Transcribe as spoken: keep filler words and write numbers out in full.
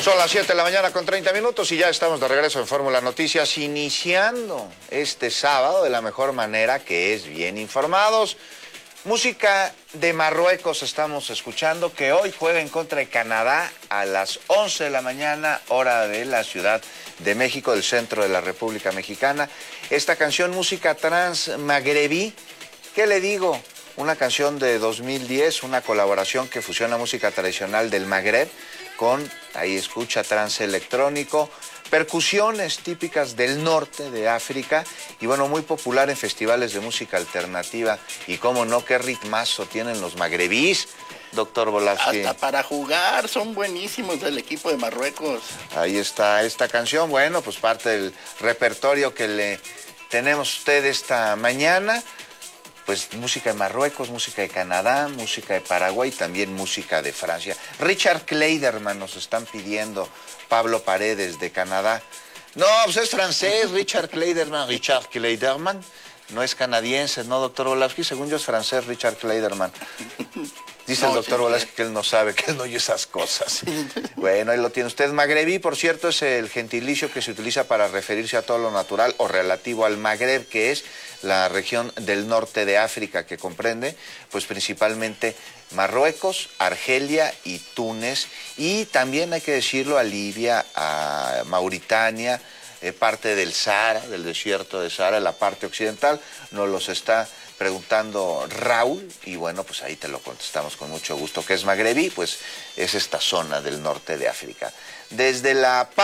Son las siete de la mañana con treinta minutos y ya estamos de regreso en Fórmula Noticias, iniciando este sábado de la mejor manera, que es bien informados. Música de Marruecos estamos escuchando, que hoy juega en contra de Canadá a las once de la mañana, hora de la Ciudad de México, del centro de la República Mexicana. Esta canción, música trans magrebí, ¿qué le digo? Una canción de dos mil diez, una colaboración que fusiona música tradicional del Magreb con, ahí escucha, trance electrónico, percusiones típicas del norte de África y bueno, muy popular en festivales de música alternativa. Y cómo no, qué ritmazo tienen los magrebís, doctor Volavsky. Hasta para jugar, son buenísimos del equipo de Marruecos. Ahí está esta canción, bueno, pues parte del repertorio que le tenemos a usted esta mañana. Pues música de Marruecos, música de Canadá, música de Paraguay, también música de Francia. Richard Clayderman nos están pidiendo, Pablo Paredes de Canadá. No, pues es francés, Richard Clayderman, Richard Clayderman. No es canadiense, ¿no, doctor Volavsky? Según yo es francés, Richard Clayderman. Dice no, el doctor sí, Volavsky que él no sabe, que él no oye esas cosas. Bueno, ahí lo tiene usted. Magrebí, por cierto, es el gentilicio que se utiliza para referirse a todo lo natural o relativo al Magreb, que es la región del norte de África, que comprende pues principalmente Marruecos, Argelia y Túnez, y también hay que decirlo a Libia, a Mauritania, eh, parte del Sahara, del desierto de Sahara, la parte occidental. Nos los está preguntando Raúl, y bueno, pues ahí te lo contestamos con mucho gusto. ¿Qué es magrebí? Pues es esta zona del norte de África. Desde la